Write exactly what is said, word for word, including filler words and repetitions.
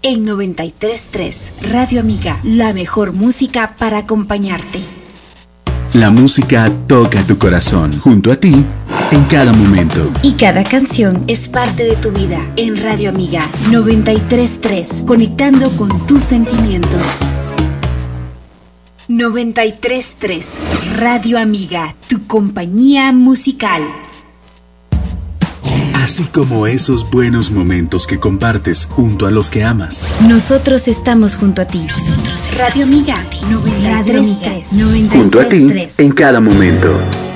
en noventa y tres punto tres. Radio Amiga, la mejor música para acompañarte. La música toca tu corazón, junto a ti, en cada momento. Y cada canción es parte de tu vida. En Radio Amiga noventa y tres punto tres, conectando con tus sentimientos. noventa y tres punto tres, Radio Amiga, tu compañía musical. Así como esos buenos momentos que compartes junto a los que amas. Nosotros estamos junto a ti. Nosotros Radio Amiga noventa y tres punto tres. Junto a ti en cada momento.